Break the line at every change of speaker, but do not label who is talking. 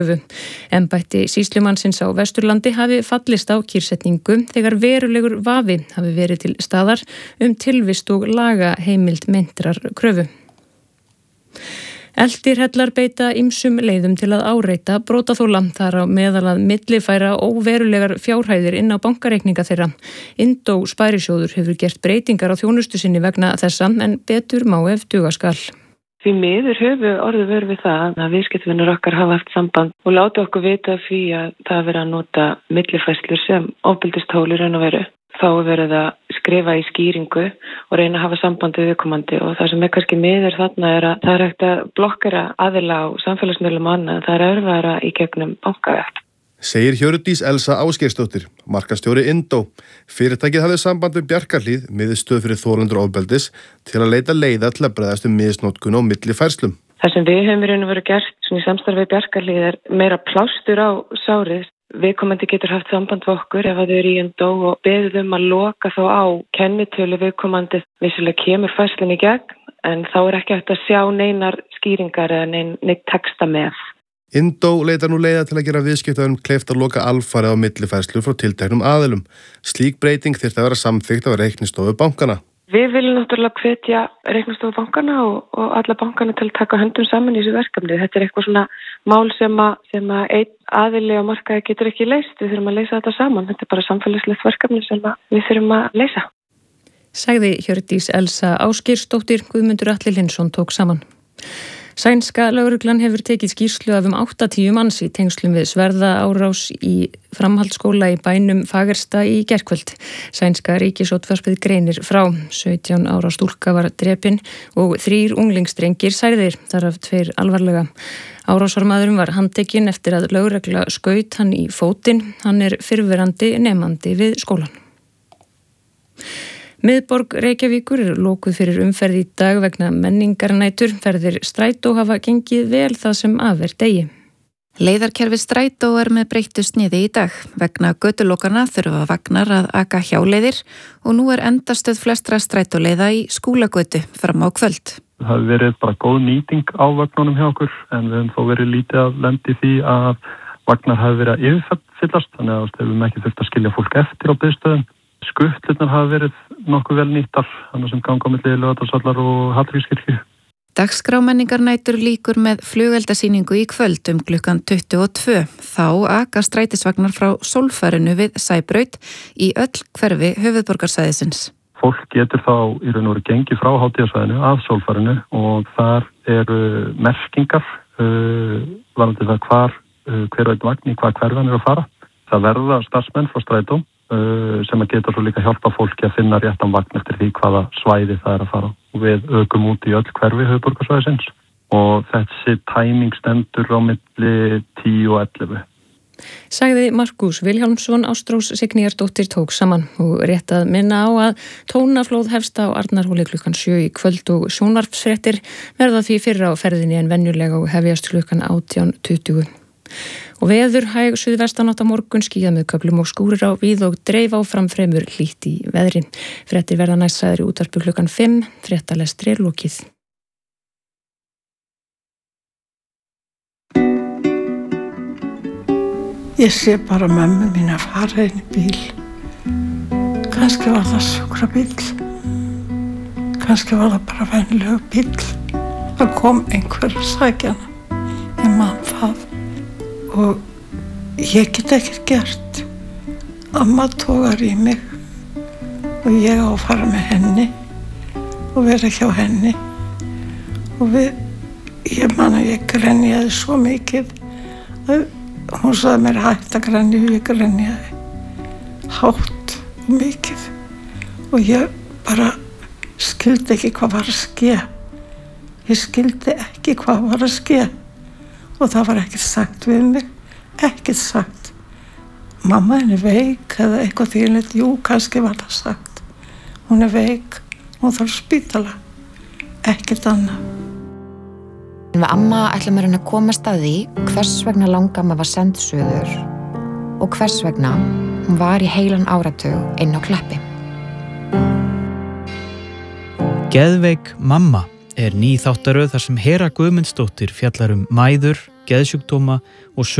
Embætti sýslumannsins á Vesturlandi hafi fallist á kyrrsetningu þegar verulegur vafi hafi verið til staðar tilvist og lagaheimild meintrar kröfu. Eldirhellar beita ýmsum leiðum til að áreita brotaþola, þar á meðal að millifæra óverulegar fjárhæðir inn á bankareikninga þeirra. Indó Sparisjóður hefur gert breytingar á þjónustu sinni vegna þessa, en betur má ef duga skal.
Því miður höfum orðið verið við það að viðskiptavinur okkar hafa haft samband og láta okkur vita því að það er verið að nota millifærslur sem ofbeldistól í raun og veru. Þá er verið að skrifa í skýringu og reyna að hafa sambandi við viðkomandi, og það sem er kannski miður þarna er að það er hægt að blokkera aðila á samfélagsmiðlum og annað, það er erfiðara í gegnum bankavegt.
Segir Hjördís Elsa Ásgeirsdóttir, markaðsstjóri Indó. Fyrirtækið hafði samband við Bjarkarhlíð, miðstöð fyrir þolendur ofbeldis, til að leita leiða til að bregðast misnotkun á millifærslum.
Það sem við höfum í raun og veru gert í samstarfi við Bjarkarhlíð er meira plástur á sárið. Viðkomandi getur haft samband við okkur ef þau eru í Indó og beðið að loka þá á kennitölu viðkomandi. Vissulega kemur færslun í gegn, en þá er ekki hægt að sjá neinar skýringar eða neitt texta með.
Indó leitar nú leiða til að gera viðskiptavinum kleift að loka alfarið á millifærslu frá tilteknum aðilum. Slík breyting þyrfti að vera samþykkt af reiknistofu bankana.
Við viljum náttúrulega hvetja reiknistofu bankana og alla bankana til að taka höndum saman í þessu verkefni. Þetta er eitthvað svona mál sem að einn aðili á markaði getur ekki leyst. Við þurfum að leysa þetta saman. Þetta er bara samfélagslegt verkefni sem við þurfum að leysa.
Sagði Hjördís Elsa Ásgeirsdóttir. Guðmundur Atli Lindsson tók saman. Sænska lögreglan hefur tekið skýrslu af 80 manns í tengslum við sverðaárás í framhaldsskóla í bænum Fagersta í gærkvöld. Sænska ríkisútvarpið greinir frá. 17 ára stúlka var drepin og 3 unglingsdrengir særðir, þar af 2 alvarlega. Árásarmaðurinn var handtekinn eftir að lögregla skaut hann í fótinn. Hann er fyrrverandi nemandi við skólan. Miðborg Reykjavíkur er lokuð fyrir umferð í dag vegna menningarnætur. Ferðir strætó hafa gengið vel það sem af er degi.
Leiðarkerfi strætó er með breyttu sniði í dag. Vegna götulokana þurfa vagnar að aka hjáleiðir og nú er endastöð flestra strætóleiða í Skúlagötu fram á kvöld.
Það hefur verið bara góð nýting á vagnunum hjá okkur, en við höfum þó verið lítið að lendi því að vagnar hafi verið að yfirfyllast, þannig að við höfum ekki þurft að skilja fólk eftir á biðstöðum. Skuttlurnar hafa verið nokkuð vel nýttar, þannig sem ganga á milli Laugardalsvallar og Hallgrímskirkju.
Dagskrá menningarnætur lýkur með flugeldasýningu í kvöld klukkan 22. Þá aka strætisvagnar frá Sólfærinu við Sæbraut í öll hverfi höfuðborgarsvæðisins.
Fólk getur þá í raun og veru gengið frá hátíðarsvæðinu að Sólfærinu og þar eru merkingar varðandi það hver og einn vagn í hvað hverfan er að fara. Það verða starfsmenn frá strætó sem að geta svo líka hjálpa fólki að finna réttan vagn eftir því hvaða svæði það er að fara. Og við ökum út í öll hverfi höfuðborgarsvæðisins og þessi tæming stendur á milli 10 og 11.
Sagði Markus Vilhjálmsson. Ástrós Signýjardóttir tók saman og rétt að minna á að tónaflóð hefst á Arnarhóli klukkan 7 í kvöld og sjónvarpsfréttir verða því fyrr á ferðinni en venjulega og hefjast klukkan 18:20. Og veður hæg suðvestanátt á morgun, skýjað með köflum og skúrir á víð og dreif áfram fremur hlýtt í veðri. Fréttir verða næst sagðir í útvarpi klukkan 5, fréttalestri er lokið.
Ég sé bara mömmu mín að fara inn í bíl. Kannski var það sjúkrabíll. Kannski var það bara venjulegur bíll. Það kom einhver að sækja hana. Ég man það. Og ég get ekkert gert. Amma togar í mig og ég á að fara með henni og vera hjá henni. Og ég man að ég grenjaði svo mikið að hún sagði mér hætt að grenja og ég grenjaði hátt og mikið. Og ég bara skildi ekki hvað var að ske. Ég skildi ekki hvað var að ske. Og það var ekkert sagt við mig, ekkert sagt. Mamma henni veik eða eitthvað þýðilegt, jú, kannski var það sagt. Hún er veik, hún þarf spítala, ekkert annað.
Við amma ætlum að reyna að komast að því hvers vegna langamma var send suður og hvers vegna hún var í heilan áratug inn á Kleppi.
Geðveik mamma er ný þáttaröð þar sem Hera Guðmundsdóttir fjallar mæður, geðsjúkdóma og